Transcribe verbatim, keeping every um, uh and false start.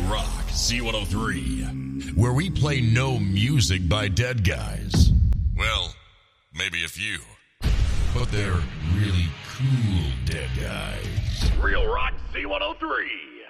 Rock C one oh three, where we play no music by dead guys. Well, maybe a few, but they're really cool dead guys. Real Rock C one oh three.